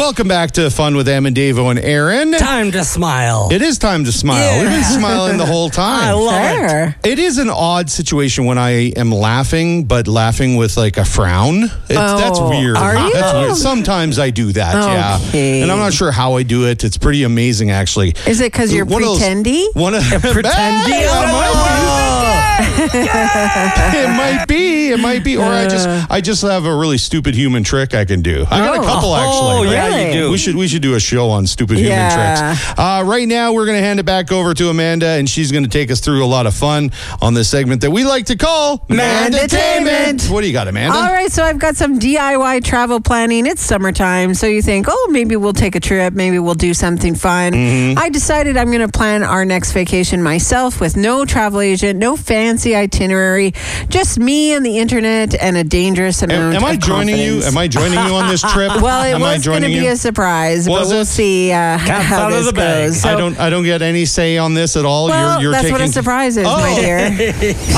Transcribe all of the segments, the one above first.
Welcome back to Fun with Em and Davo and Aaron. Time to smile. It is time to smile. Yeah. We've been smiling the whole time. I love it. It is an odd situation when I am laughing, but laughing with like a frown. That's weird. Are you? That's weird. Sometimes I do that, Okay. yeah. And I'm not sure how I do it. It's pretty amazing, actually. Is it because you're pretending? It might be. Or I just have a really stupid human trick I can do. I got a couple actually. Yeah, Really? you do. We should do a show on stupid human tricks. Right now, we're going to hand it back over to Amanda, and she's going to take us through a lot of fun on this segment that we like to call Mandatainment. What do you got, Amanda? All right, so I've got some DIY travel planning. It's summertime, so you think, maybe we'll take a trip. Maybe we'll do something fun. I decided I'm going to plan our next vacation myself with no travel agent, no fancy itinerary, just me and the internet and a dangerous amount Am I of joining you? confidence. Am I joining you on this trip? Well, it Am I was going to joining be you? a surprise, but Was we'll it? see Cat's how out of this the bag. goes. So, I don't get any say on this at all. well, You're that's taking what a surprise is, my dear.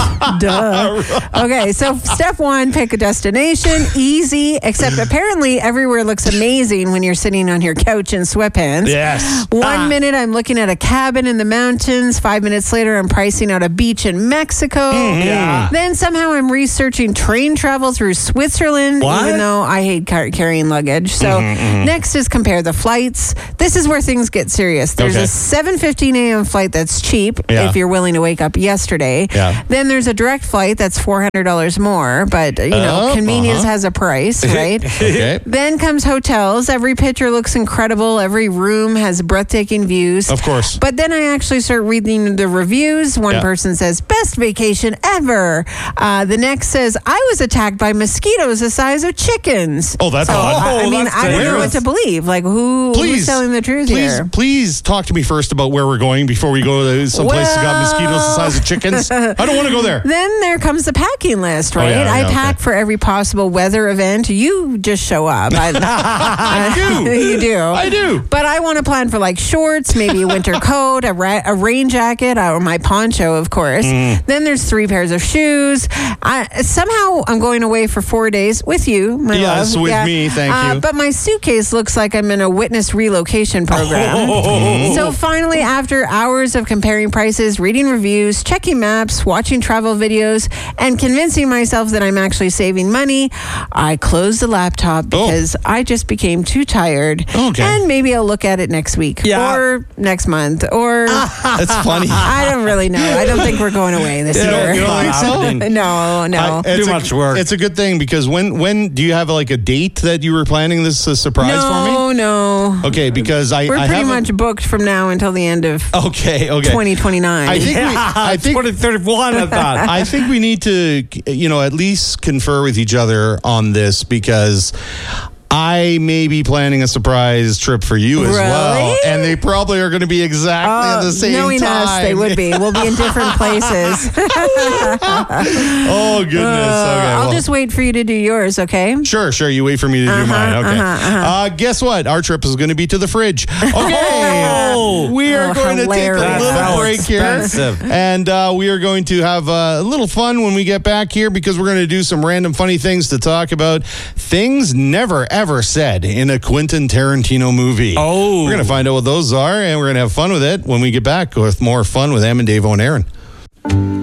Duh. Okay, so step one, pick a destination. Easy, except apparently everywhere looks amazing when you're sitting on your couch in sweatpants. Yes. 1 minute, I'm looking at a cabin in the mountains. 5 minutes later, I'm pricing out a beach in Mexico. Then somehow I'm researching train travel through Switzerland, What? even though I hate carrying luggage. So next is compare the flights. This is where things get serious. There's Okay. a 7:15 a.m. flight that's cheap if you're willing to wake up yesterday. Yeah. Then there's a direct flight that's $400 more, but convenience has a price, right? Okay. Then comes hotels. Every picture looks incredible. Every room has breathtaking views. Of course. But then I actually start reading the reviews. One person says, best vacation ever. The next says, I was attacked by mosquitoes the size of chickens. Oh, that's odd. I mean, that's I don't know dangerous. what to believe. Like, who's telling the truth here? Please talk to me first about where we're going before we go to some place that got mosquitoes the size of chickens. I don't want to go there. Then there comes the packing list, right? I pack for every possible weather event. You just show up. I do. You do. I do. But I want to plan for like shorts, maybe a winter coat, a rain jacket, or my poncho, of course. Then there's 3 pairs of shoes. Somehow I'm going away for 4 days with you, my love. Yes, with me. Thank you. But my suitcase looks like I'm in a witness relocation program. So finally, after hours of comparing prices, reading reviews, checking maps, watching travel videos, and convincing myself that I'm actually saving money, I closed the laptop because I just became too tired. Okay. And maybe I'll look at it next week or next month or That's funny. I don't really know. I don't think we're going away this year. You don't think so? No. It's Too much work. It's a good thing because when do you have like a date that you were planning this surprise for me? No. Okay, because We're pretty much booked from now until the end of Okay. 2029. I think 2031, I thought. I think we need to, at least confer with each other on this because I may be planning a surprise trip for you as well. And they probably are going to be exactly at the same knowing time. us, they would be. We'll be in different places. Oh, goodness. Okay. I'll just wait for you to do yours, okay? Sure. You wait for me to do mine. Okay. Guess what? Our trip is going to be to the fridge. Okay. We are going to take a hilarious. little break here. And we are going to have a little fun when we get back here because we're going to do some random funny things to talk about. Things never, ever said in a Quentin Tarantino movie. Oh. We're going to find out what those are, and we're going to have fun with it when we get back with more fun with Em and Davo and Aaron.